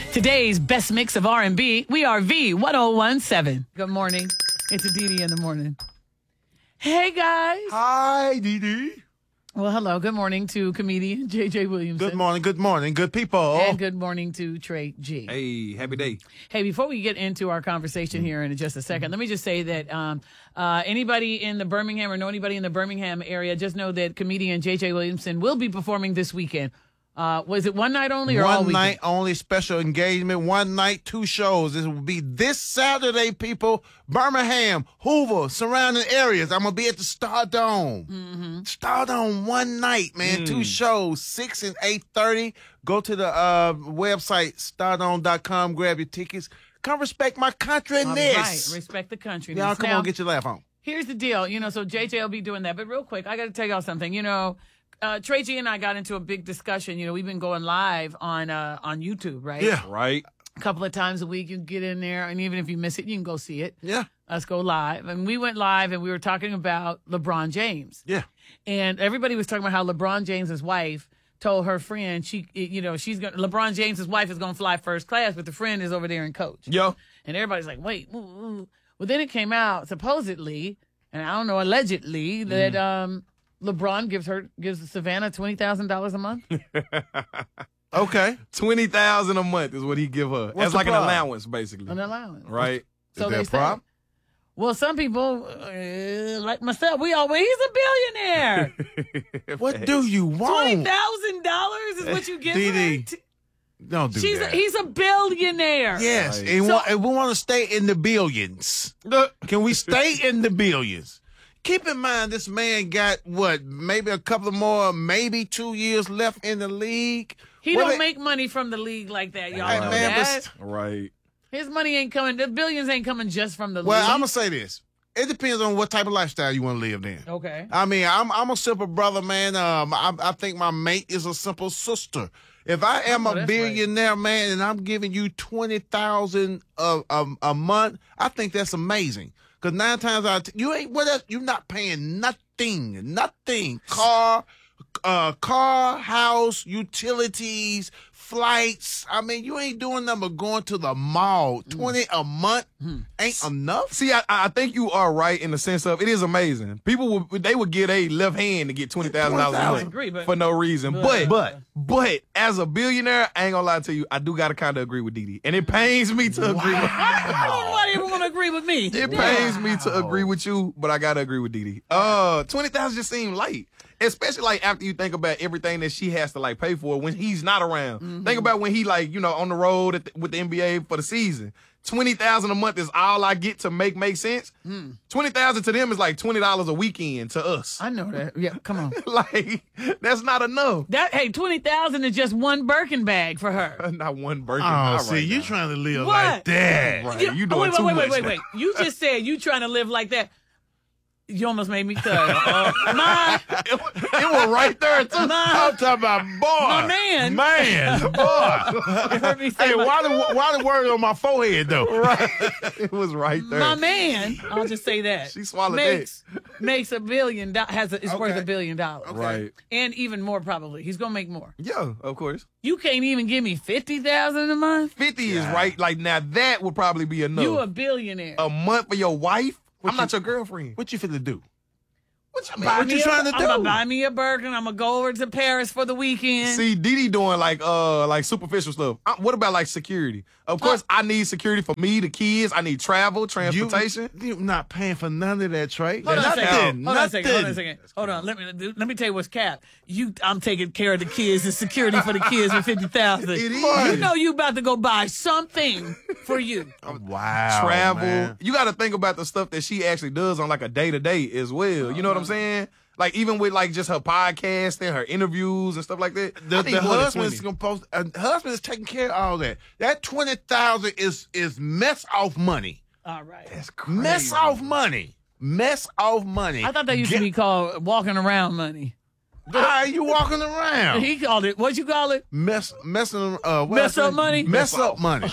Today's best mix of R&B, we are V1017. Good morning. It's Didi in the morning. Hey, guys. Hi, Didi. Well, hello. Good morning to comedian J.J. Williamson. Good morning, good people. And good morning to Trey G. Hey, happy day. Hey, before we get into our conversation here in just a second, let me just say that anybody in the Birmingham or know anybody in the Birmingham area, just know that comedian J.J. Williamson will be performing this weekend. Was it one night only or all weekend? One night only, special engagement. One night, 2 shows. This will be this Saturday, people. Birmingham, Hoover, surrounding areas. I'm going to be at the Stardome. Mm-hmm. Stardome, one night, man. 2 shows, 6 and 8:30. Go to the website, stardome.com. Grab your tickets. Come respect my country in this. Right, respect the country. Y'all come on, get your laugh on. Here's the deal. So JJ will be doing that. But real quick, I got to tell y'all something. Trey G and I got into a big discussion. We've been going live on YouTube, right? Yeah. Right. A couple of times a week, you can get in there, and even if you miss it, you can go see it. Yeah. Let's go live. And we went live, and we were talking about LeBron James. Yeah. And everybody was talking about how LeBron James's wife told her friend LeBron James's wife is gonna fly first class, but the friend is over there in coach. Yo. And everybody's like, wait. Well, then it came out supposedly, and I don't know, allegedly, that LeBron gives Savannah $20,000 a month. Okay. $20,000 a month is what he give her. That's like an allowance, basically. An allowance. Right. So Is they that a problem? Well, some people, like myself, he's a billionaire. What do you want? $20,000 is what you give Didi, her? Don't do that. He's a billionaire. Yes, Right. and we want to stay in the billions. Can we stay in the billions? Keep in mind, this man got, maybe a couple more, maybe 2 years left in the league. He don't make money from the league like that, y'all. Hey, know man, that. Right. His money ain't coming. The billions ain't coming just from the league. Well, I'm going to say this. It depends on what type of lifestyle you want to live then. Okay. I mean, I'm a simple brother, man. I think my mate is a simple sister. If I am a billionaire, man, and I'm giving you $20,000 a month, I think that's amazing. Because 9 times out of 10, you're not paying nothing. Car, house, utilities, flights. I mean, you ain't doing nothing but going to the mall. 20 a month ain't enough. See, I think you are right in the sense of it is amazing. People would get a left hand to get $20,000 a month agree, but- for no reason. But as a billionaire, I ain't gonna lie to you, I do gotta kind of agree with Didi, and it pains me to agree with. I don't know why everyone agree with me. It pains me to agree with you, but I gotta agree with Didi. 20,000 just seemed light. Especially like after you think about everything that she has to like pay for when he's not around. Mm-hmm. Think about when he on the road with the NBA for the season. $20,000 a month is all I get to make sense. $20,000 to them is like $20 a weekend to us. I know that. Yeah, come on. Like that's not enough. $20,000 is just one Birkin bag for her. Not one Birkin. Oh, see, you trying to live like that. Right. You doing too much. Wait. You just said you trying to live like that. You almost made me cut. It was right there too. I'm talking about boy. My man. Man, boy. Hey, why the word on my forehead though? Right. It was right there. My man. I'll just say that. She swallowed makes $1 billion. Is worth $1 billion. Okay. Right. And even more probably. He's gonna make more. Yeah, of course. You can't even give me $50,000 a month. 50 is right. Like now that would probably be enough. You a billionaire. A month for your wife? I'm not your girlfriend. What you finna do? What you trying to do? I'm gonna buy me a Birkin. I'm gonna go over to Paris for the weekend. See, Didi doing like superficial stuff. What about like security? Of course, I need security for me, the kids. I need travel, transportation. You're not paying for none of that, Trey. Hold on a second. Hold Nothing. on a second. Hold on. Let me tell you what's cap. I'm taking care of the kids and security for the kids with $50,000. It is. You know you about to go buy something for you. Wow. Travel. Man. You got to think about the stuff that she actually does on like a day-to-day as well. You know what I'm saying? Like even with like just her podcast and her interviews and stuff like that. The husband is taking care of all that. That $20,000 is mess off money. All right. That's crazy. Mess off money. I thought that used to be called walking around money. How are you walking around? He called it. What'd you call it? Mess up money. Mess off money.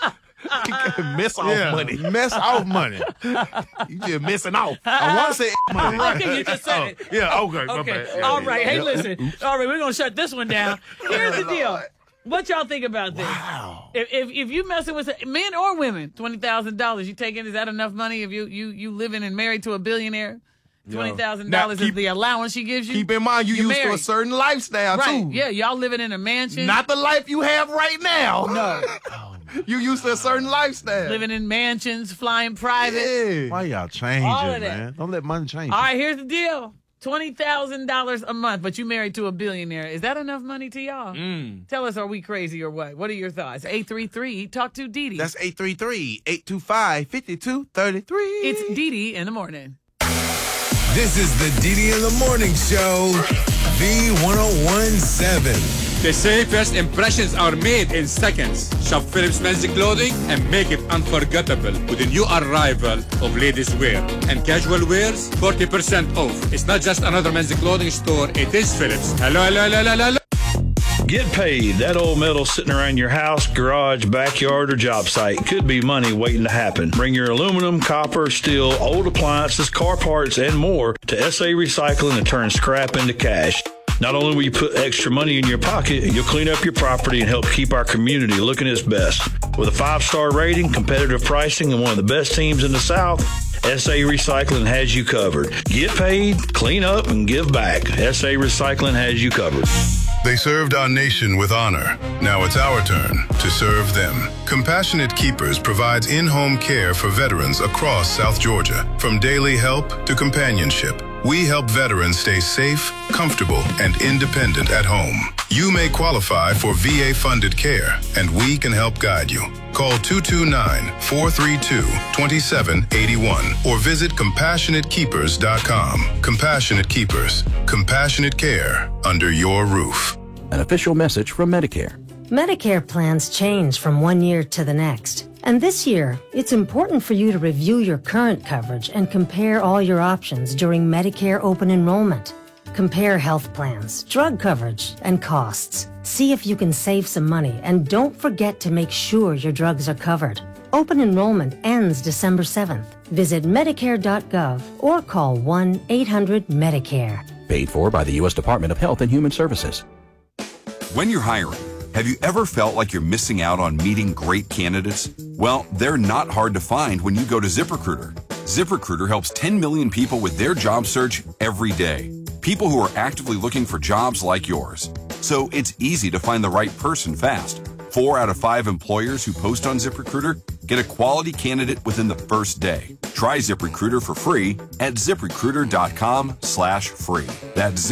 Mess off money. You just missing off. I want to say money. Okay, you just said it. Yeah, okay. My Okay. bad. All right. Hey, listen. All right, we're going to shut this one down. Here's the deal. What y'all think about this? Wow. If you messing with men or women, $20,000, you taking, is that enough money if you living and married to a billionaire? $20,000 is the allowance she gives you. Keep in mind, you used to a married. certain lifestyle, Right, too. yeah, y'all living in a mansion. Not the life you have right now. No. You used to a certain lifestyle. Living in mansions, flying private. Yeah. Why y'all changing, All of that. man? Don't let money change. All right, here's the deal. $20,000 a month, but you married to a billionaire. Is that enough money to y'all? Tell us, are we crazy or what? What are your thoughts? 833, talk to Dee Dee. That's 833-825-5233. It's Dee Dee in the morning. This is the Dee Dee in the Morning Show, V1017. They say first impressions are made in seconds. Shop Phillips Men's Clothing and make it unforgettable with a new arrival of ladies' wear. And casual wears, 40% off. It's not just another men's clothing store, it is Phillips. Hello, hello, hello, hello, hello. Get paid. That old metal sitting around your house, garage, backyard, or job site could be money waiting to happen. Bring your aluminum, copper, steel, old appliances, car parts, and more to SA Recycling and turn scrap into cash. Not only will you put extra money in your pocket, you'll clean up your property and help keep our community looking its best. With a 5-star rating, competitive pricing, and one of the best teams in the South, SA Recycling has you covered. Get paid, clean up, and give back. SA Recycling has you covered. They served our nation with honor. Now it's our turn to serve them. Compassionate Keepers provides in-home care for veterans across South Georgia. From daily help to companionship, we help veterans stay safe, comfortable, and independent at home. You may qualify for VA-funded care, and we can help guide you. Call 229-432-2781 or visit CompassionateKeepers.com. Compassionate Keepers. Compassionate care under your roof. An official message from Medicare. Medicare plans change from one year to the next. And this year, it's important for you to review your current coverage and compare all your options during Medicare open enrollment. Compare health plans, drug coverage, and costs. See if you can save some money, and don't forget to make sure your drugs are covered. Open enrollment ends December 7th. Visit Medicare.gov or call 1-800-MEDICARE. Paid for by the U.S. Department of Health and Human Services. When you're hiring, have you ever felt like you're missing out on meeting great candidates? Well, they're not hard to find when you go to ZipRecruiter. ZipRecruiter helps 10 million people with their job search every day. People who are actively looking for jobs like yours. So it's easy to find the right person fast. 4 out of 5 employers who post on ZipRecruiter get a quality candidate within the first day. Try ZipRecruiter for free at ZipRecruiter.com/free. That's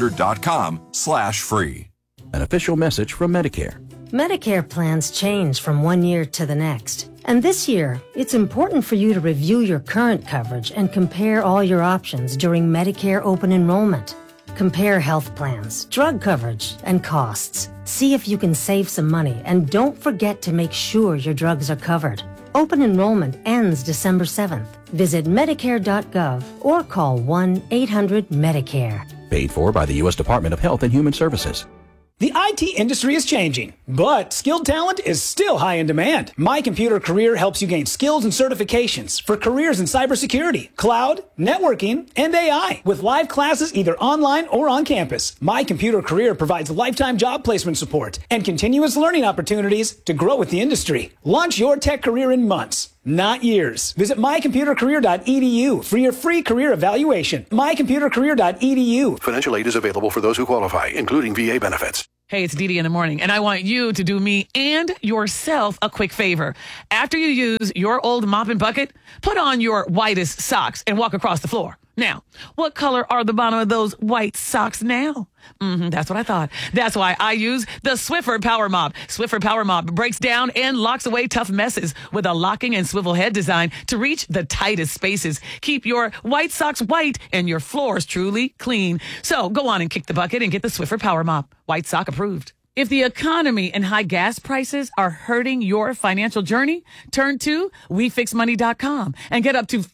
ZipRecruiter.com/free. An official message from Medicare. Medicare plans change from one year to the next. And this year, it's important for you to review your current coverage and compare all your options during Medicare open enrollment. Compare health plans, drug coverage, and costs. See if you can save some money, and don't forget to make sure your drugs are covered. Open enrollment ends December 7th. Visit Medicare.gov or call 1-800-MEDICARE. Paid for by the U.S. Department of Health and Human Services. The IT industry is changing, but skilled talent is still high in demand. My Computer Career helps you gain skills and certifications for careers in cybersecurity, cloud, networking, and AI with live classes either online or on campus. My Computer Career provides lifetime job placement support and continuous learning opportunities to grow with the industry. Launch your tech career in months, not years. Visit mycomputercareer.edu for your free career evaluation. mycomputercareer.edu. Financial aid is available for those who qualify, including VA benefits. Hey, it's Dee Dee in the morning, and I want you to do me and yourself a quick favor. After you use your old mop and bucket, put on your whitest socks and walk across the floor. Now, what color are the bottom of those white socks now? That's what I thought. That's why I use the Swiffer Power Mop. Swiffer Power Mop breaks down and locks away tough messes with a locking and swivel head design to reach the tightest spaces. Keep your white socks white and your floors truly clean. So go on and kick the bucket and get the Swiffer Power Mop. White sock approved. If the economy and high gas prices are hurting your financial journey, turn to WeFixMoney.com and get up to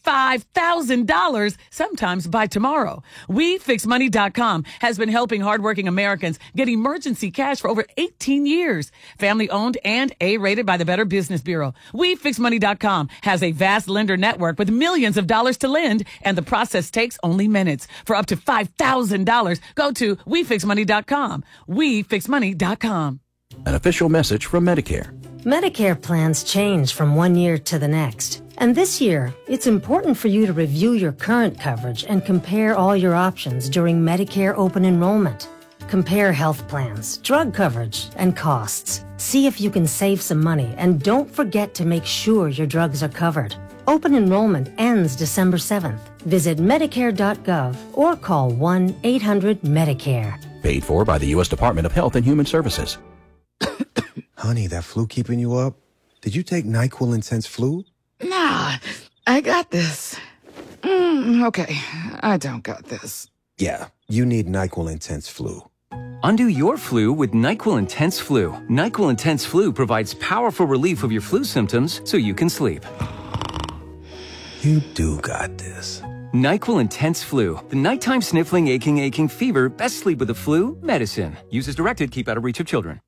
$5,000 sometimes by tomorrow. WeFixMoney.com has been helping hardworking Americans get emergency cash for over 18 years. Family owned and A-rated by the Better Business Bureau. WeFixMoney.com has a vast lender network with millions of dollars to lend, and the process takes only minutes. For up to $5,000, go to WeFixMoney.com. WeFixMoney.com. An official message from Medicare. Medicare plans change from one year to the next. And this year, it's important for you to review your current coverage and compare all your options during Medicare open enrollment. Compare health plans, drug coverage, and costs. See if you can save some money, and don't forget to make sure your drugs are covered. Open enrollment ends December 7th. Visit Medicare.gov or call 1-800-MEDICARE. Paid for by the U.S. Department of Health and Human Services. Honey, that flu keeping you up? Did you take NyQuil Intense Flu? Nah, I got this. Okay, I don't got this. Yeah, you need NyQuil Intense Flu. Undo your flu with NyQuil Intense Flu. NyQuil Intense Flu provides powerful relief of your flu symptoms so you can sleep. You do got this. NyQuil Intense Flu. The nighttime sniffling, aching fever. Best sleep with the flu medicine. Use as directed. Keep out of reach of children.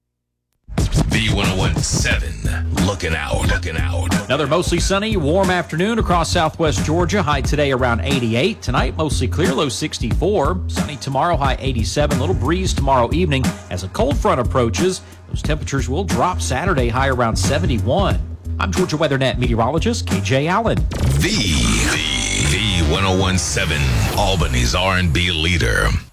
B1017. Looking out. Another mostly sunny, warm afternoon across southwest Georgia. High today around 88. Tonight, mostly clear, low 64. Sunny tomorrow, high 87. Little breeze tomorrow evening. As a cold front approaches, those temperatures will drop Saturday, high around 71. I'm Georgia WeatherNet meteorologist KJ Allen. The 1017, Albany's R&B leader.